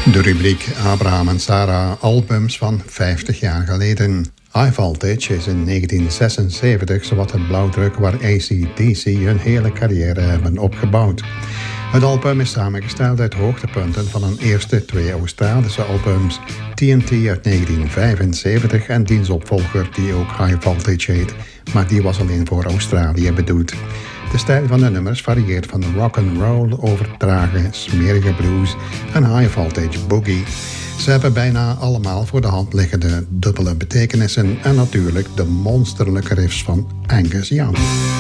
De rubriek Abraham en Sarah albums van 50 jaar geleden. High Voltage is in 1976 zowat een blauwdruk waar AC/DC hun hele carrière hebben opgebouwd. Het album is samengesteld uit hoogtepunten van hun eerste 2 Australische albums, TNT uit 1975 en diens opvolger die ook High Voltage heet, maar die was alleen voor Australië bedoeld. De stijl van de nummers varieert van rock and roll over trage, smerige blues en high voltage boogie. Ze hebben bijna allemaal voor de hand liggende dubbele betekenissen en natuurlijk de monsterlijke riffs van Angus Young.